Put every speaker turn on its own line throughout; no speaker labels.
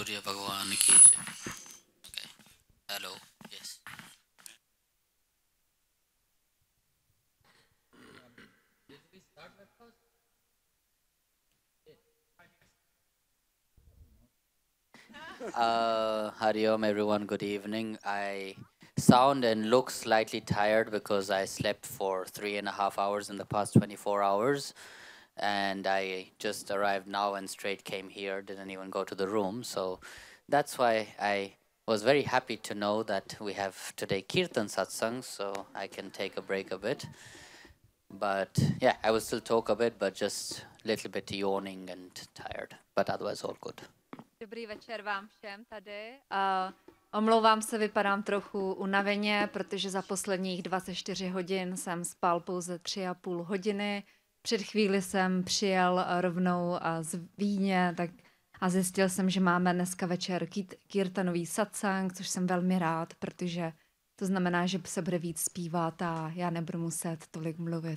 सूर्य भगवान की जय. Okay. Hello. Yes. Hari Om, everyone. Good evening. I sound and look slightly tired because I slept for 3.5 hours in the past 24 hours. And I just arrived now and straight came here, didn't even go to the room. So that's why I was very happy to know that we have today Kirtan Satsang, so I can take a break a bit. But yeah, I will still talk a bit, but just a little bit yawning and tired. But otherwise, all good.
Dobrý večer vám všem tady. Omlouvám se, vypadám trochu unaveně, protože za posledních 24 hodin jsem spal pouze 3,5 hodiny. Před chvíli jsem přijel rovnou z Vídně a zjistil jsem, že máme dneska večer kirtanový satsang, což jsem velmi rád, protože to znamená, že se bude víc zpívat a já nebudu muset tolik mluvit.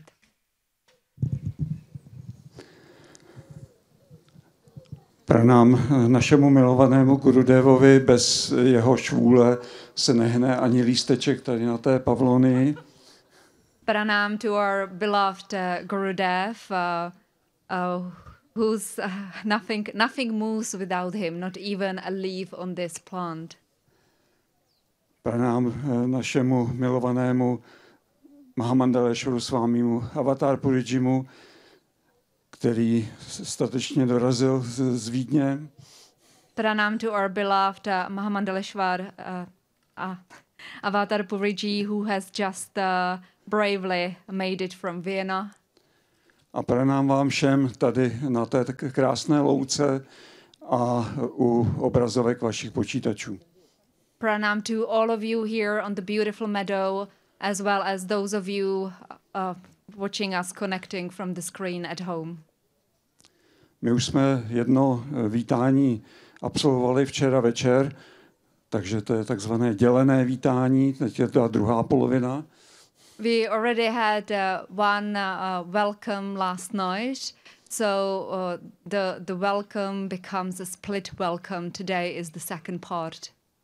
Pranám našemu milovanému Gurudevovi, bez jeho švůle se nehne ani lísteček tady na té pavlonii.
Pranám to our beloved Gurudev, who's nothing moves without him, not even a leaf on this plant.
Pranám našemu milovanému Mahamandaleshvaru Swamimu Avatar Purijimu, který statečně dorazil z Vídně.
Pranám to our beloved Mahamandaleshvar Avatar Puriji, who has just bravely made it from Vienna.
A pranám vám všem tady na té krásné louce a u obrazovek vašich počítačů.
Pranam to all of you here on the beautiful meadow, as well as those of you watching us connecting from the screen at home.
My už jsme jedno vítání absolvovali včera večer, takže to je takzvané dělené vítání, teď je ta druhá polovina.
We already had one welcome last night, so the welcome becomes a split welcome. Today is the second part.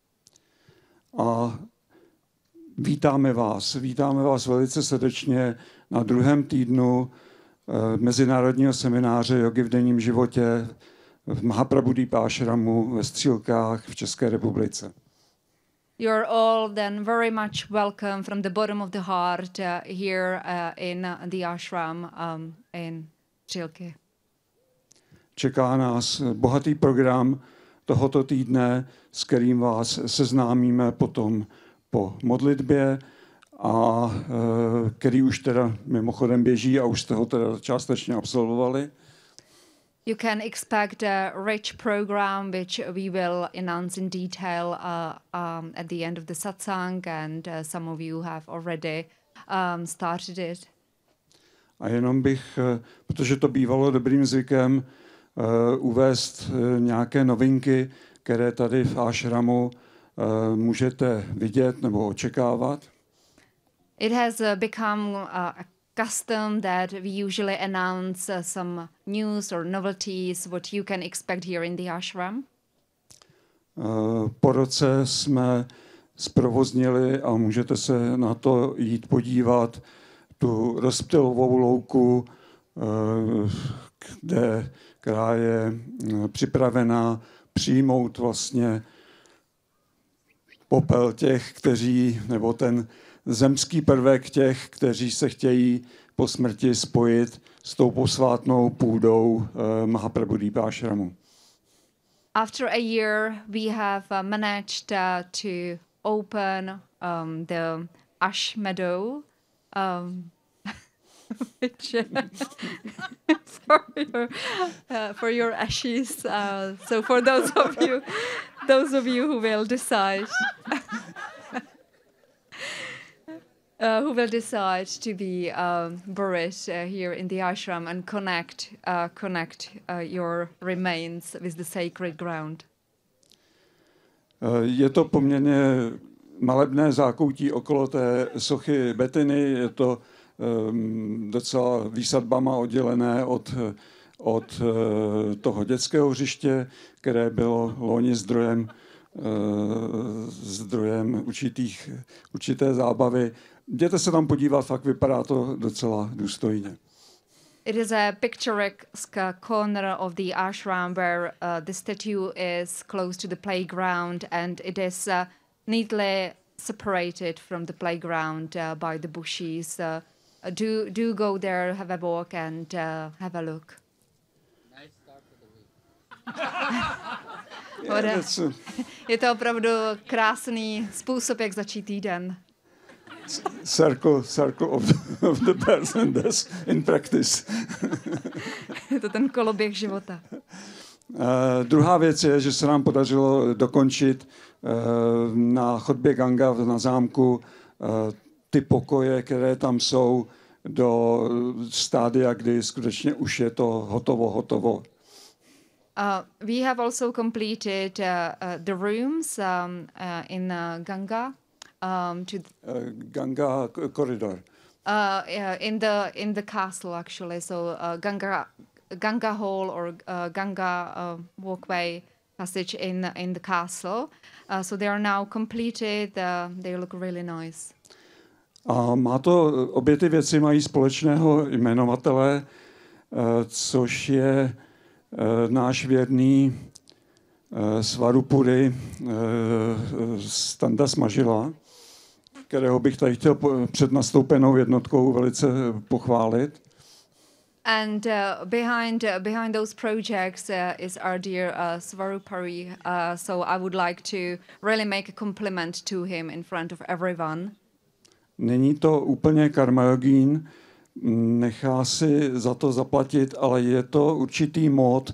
A vítáme vás velice srdečně na druhém týdnu mezinárodního semináře Jogy v denním životě v Mahaprabhudeepa Ashramu ve Střílkách v České republice.
You're all then very much welcome from the bottom of the heart here in the ashram in Střílky.
Čeká nás bohatý program tohoto týdne, s kterým vás seznámíme potom po modlitbě a který už teda mimochodem běží a už jste ho teda částečně absolvovali.
You can expect a rich program which we will announce in detail at the end of the satsang, and some of you have already started it.
A jenom bych, protože to bývalo dobrým zvykem, uvést nějaké novinky, které tady v ashramu můžete vidět nebo očekávat.
It has become a custom that we usually announce some news or novelties, what you can expect here in the ashram.
Po roce jsme zprovoznili a můžete se na to jít podívat tu rozptylovou louku, která je připravená přijmout vlastně popel těch, kteří, nebo ten zemský prvek těch, kteří se chtějí po smrti spojit s tou posvátnou půdou Mahaprabhudeepa Ashramu.
After a year, we have managed to open the ash meadow, which for your ashes. So for those of you who will decide. Who will decide to be buried here in the ashram and connect your remains with the sacred ground.
Je to poměrně malebné zákoutí okolo té sochy Betiny, je to docela výsadbama oddělené od od toho dětského hřiště, které bylo loni zdrojem určité zábavy. Jděte se tam podívat, fakt vypadá to docela důstojně.
It is a picturesque corner of the ashram where the statue is close to the playground and it is neatly separated from the playground by the bushes. Do go there, have a walk and have a look.
Nice start to the week.
Je to opravdu krásný způsob, jak začít týden.
Circle of the person does in practice.
Je to ten koloběh života.
Druhá věc je, že se nám podařilo dokončit na chodbě Ganga na zámku ty pokoje, které tam jsou, do stádia, kdy skutečně už je to hotovo.
We have also completed the rooms in Ganga.
Ganga corridor.
In the castle actually, so Ganga Hall or Ganga walkway passage in the castle. So they are now completed. They look really nice.
A obě ty věci mají společného jmenovatele, což je náš věrný Svarupuri Standa Smažila, kterého bych tady chtěl před nastoupenou jednotkou velice pochválit.
And behind those projects is our dear Svarupuri. So I would like to really make a compliment to him in front of everyone.
Není to úplně karmajogín, nechá si za to zaplatit, ale je to určitý mód,